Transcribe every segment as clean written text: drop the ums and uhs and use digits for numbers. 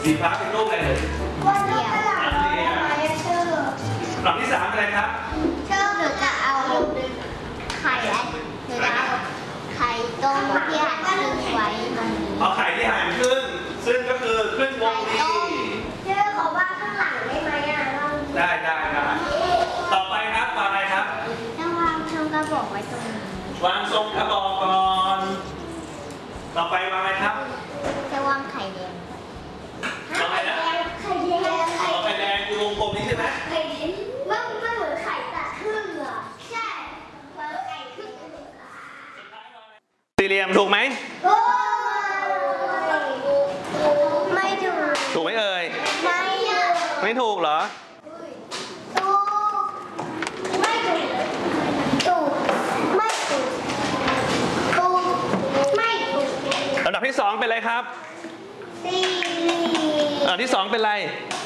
สีฟ้าเป็นรูปอะไรเลยวันนี้กระดาษอะไรชื่อลำที่3เป็นอะไรครับชื่อหนูจะเอาไข่และหนูจะเอาไข่ต้มที่หั่นครึ่งไว้ตรงนี้เอาไข่ที่หั่นครึ่งซึ่งก็คือครึ่งวงรีชื่อเขาว่าข้างหลังได้ไหมอ่ะได้ต่อไปครับวางอะไรครับจะวางทรงกระบอกไว้ตรงนี้วางทรงกระบอกก่อนต่อไปวางอะไรครับจะวางไข่แดงวางอะไรนะไข่แดงไข่แดงคือวงกลมนี้ใช่ไหมไข่แดงมันเหมือนไข่ตัดครึ่งอ่ะใช่วางไข่ครึ่งสี่เหลี่ยมถูกไหมไม่ถูกถูกไหมเอ่ยไม่ถูกเหรอลำดับที่2เป็นอะไรครับลำดับที่2เป็นอะไร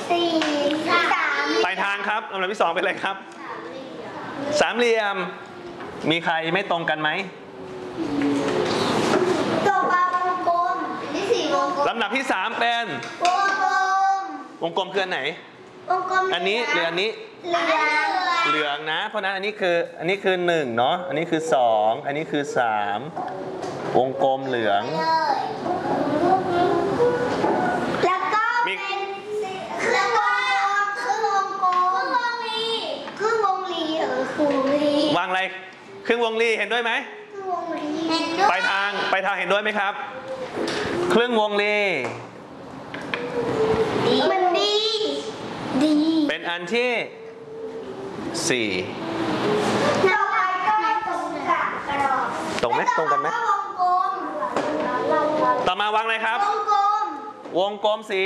ปลายทางครับลำดับที่2เป็นอะไรครับสามเหลี่ยมมีใครไม่ตรงกันไหมลำดับที่3เป็นวงกลมคืออันไหนอันนี้หรืออันนี้เหลืองนะเพราะนั้นอันนี้คือ1เนาะอันนี้คือ2อันนี้คือ3วงกลมเหลืองแล้วก็เป็นครึ่งวงกลมครึ่งวงรีวางอะไรครึ่งวงรีเห็นด้วยไหมปลายทางเห็นด้วยไหมครับครึ่งวงรีมันดีเป็นอันที่4ตรงไหมตรงกันไหมต่อมาวางอะไรครับวงกลมสี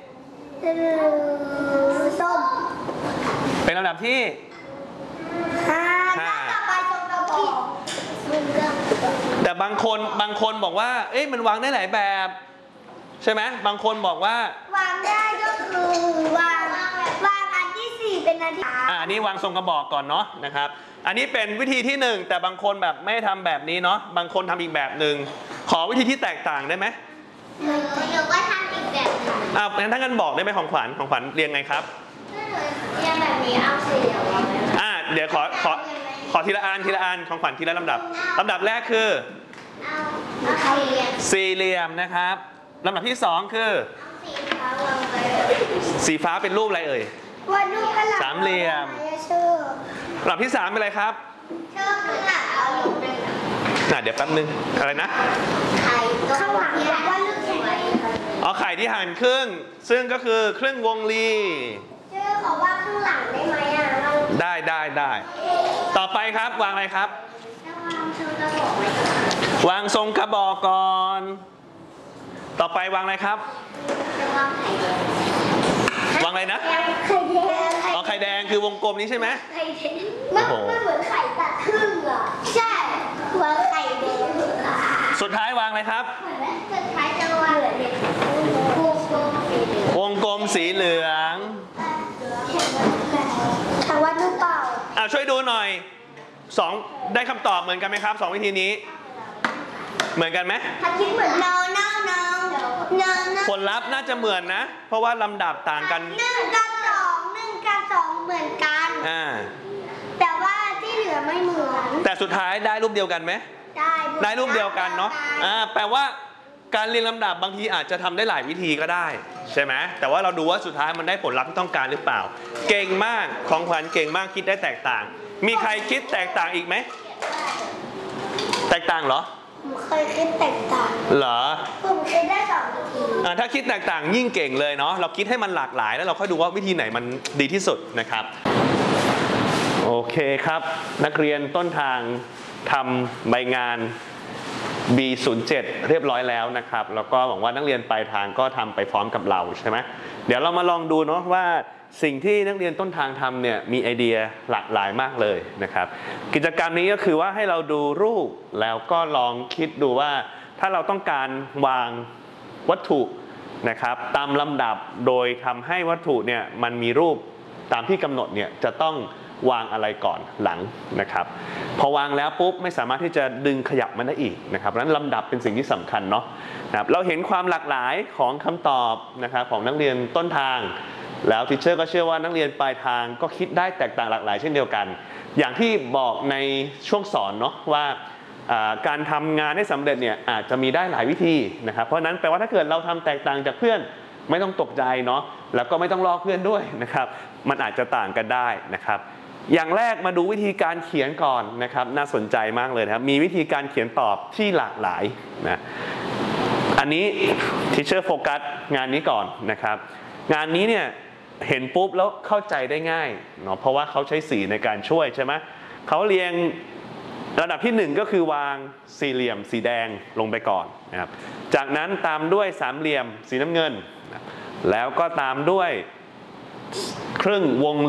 ส้มเป็นลำดับที่5แต่บางคนบอกว่าเอ๊ะมันวางได้หลายแบบใช่ไหมบางคนบอกว่าวางได้ก็คือวางอันที่4เป็นอันที่อันนี้วางทรงกระบอกก่อนเนาะนะครับอันนี้เป็นวิธีที่1แต่บางคนแบบไม่ทำแบบนี้เนาะบางคนทำอีกแบบหนึ่งขอวิธีที่แตกต่างได้ไหมหนูก็ทำอีกแบบนึงงั้นถ้างั้นบอกได้ไหมของขวัญเรียงไงครับเรียงแบบนี้เอาสี่เหลี่ยมเดี๋ยวขอทีละอันของขวัญทีละลำดับแรกคือสี่เหลี่ยมนะครับลำดับที่2คือสีฟ้าเป็นรูปอะไรเอ่ยสามเหลี่ยมลำดับที่3เป็นอะไรครับเดี๋ยวแป๊บนึงอะไรนะข้างหลังว่าลูกแข็งไข่ที่หั่นครึ่งซึ่งก็คือครึ่งวงรีชื่อเขาว่าข้างหลังได้ไหมได้ต่อไปครับวางอะไรครับวางทรงกระบอกก่อนต่อไปวางอะไรครับวางอะไรนะไข่แดงคือวงกลมนี้ใช่ไหมไข่แดงมันเหมือนไข่ตัดครึ่งอ่ะใช่วางไข่แดงสุดท้ายวางอะไรครับสุดท้ายจะวางวงกลมสีเหลืองแต่ว่าหรือเปล่าช่วยดูหน่อย2ได้คำตอบเหมือนกันไหมครับ2วิธีนี้เหมือนกันไหมถ้าคิดเหมือนno ผลลัพธ์น่าจะเหมือนนะเพราะว่าลำดับต่างกัน 1 กับ 2เหมือนกันแต่ว่าที่เหลือไม่เหมือนแต่สุดท้ายได้รูปเดียวกันไหมได้รูปเดียวกันเนาะแปลว่าการเรียงลำดับบางทีอาจจะทำได้หลายวิธีก็ได้ใช่ไหมแต่ว่าเราดูว่าสุดท้ายมันได้ผลลัพธ์ที่ต้องการหรือเปล่าเก่งมากของขวัญเก่งมากคิดได้แตกต่างมีใครคิดแตกต่างอีกไหมแตกต่างเหรอเคยคิดแตกต่างเหรอผมคิดได้2 วิธีถ้าคิดแตกต่างยิ่งเก่งเลยเนาะเราคิดให้มันหลากหลายแล้วเราค่อยดูว่าวิธีไหนมันดีที่สุดนะครับโอเคครับนักเรียนต้นทางทำใบงาน B07 เรียบร้อยแล้วนะครับแล้วก็หวังว่านักเรียนปลายทางก็ทำไปพร้อมกับเราใช่ไหมเดี๋ยวเรามาลองดูเนาะว่าสิ่งที่นักเรียนต้นทางทำเนี่ยมีไอเดียหลากหลายมากเลยนะครับกิจกรรมนี้ก็คือว่าให้เราดูรูปแล้วก็ลองคิดดูว่าถ้าเราต้องการวางวัตถุนะครับตามลำดับโดยทำให้วัตถุเนี่ยมันมีรูปตามที่กำหนดเนี่ยจะต้องวางอะไรก่อนหลังนะครับพอวางแล้วปุ๊บไม่สามารถที่จะดึงขยับมันได้อีกนะครับเพราะฉะนั้นลำดับเป็นสิ่งที่สำคัญเนาะนะครับเราเห็นความหลากหลายของคำตอบนะครับของนักเรียนต้นทางแล้วทีเชอร์ก็เชื่อว่านักเรียนปลายทางก็คิดได้แตกต่างหลากหลายเช่นเดียวกันอย่างที่บอกในช่วงสอนเนาะว่าการทำงานให้สำเร็จเนี่ยอาจจะมีได้หลายวิธีนะครับเพราะนั้นแปลว่าถ้าเกิดเราทำแตกต่างจากเพื่อนไม่ต้องตกใจเนาะแล้วก็ไม่ต้องลอกเพื่อนด้วยนะครับมันอาจจะต่างกันได้นะครับอย่างแรกมาดูวิธีการเขียนก่อนนะครับน่าสนใจมากเลยนะครับมีวิธีการเขียนตอบที่หลากหลายนะอันนี้ทีเชอร์โฟกัสงานนี้ก่อนนะครับงานนี้เนี่ยเห็นปุ๊บแล้วเข้าใจได้ง่ายเนาะเพราะว่าเขาใช้สีในการช่วยใช่ไหมเขาเรียงระดับที่1ก็คือวางสี่เหลี่ยมสีแดงลงไปก่อนนะครับจากนั้นตามด้วยสามเหลี่ยมสีน้ำเงินแล้วก็ตามด้วยครึ่งวง